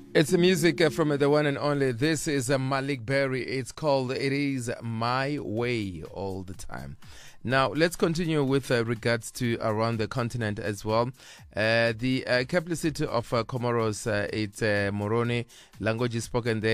It's the music from the one and only. This is Malik Berry. It's called It Is My Way All the Time. Now, let's continue with regards to around the continent as well. The capital city of Comoros, it's Moroni. Language is spoken there.